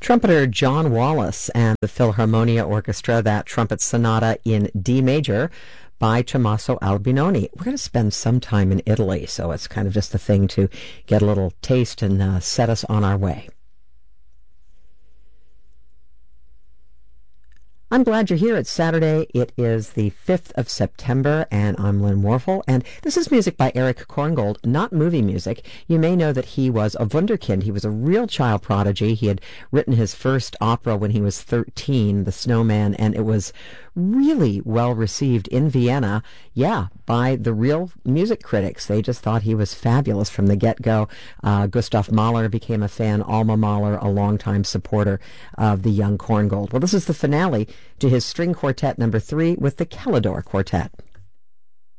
Trumpeter John Wallace and the Philharmonia Orchestra, that trumpet sonata in D major by Tommaso Albinoni. We're going to spend some time in Italy, so it's kind of just a thing to get a little taste and set us on our way. I'm glad you're here. It's Saturday. It is the 5th of September, and I'm Lynn Warfel. And this is music by Erich Korngold, not movie music. You may know that he was a wunderkind. He was a real child prodigy. He had written his first opera when he was 13, The Snowman, and it was really well received in Vienna, by the real music critics. They just thought he was fabulous from the get-go. Gustav Mahler became a fan, Alma Mahler, a longtime supporter of the young Korngold. Well, this is the finale to his string quartet number 3 with the Kalidor Quartet.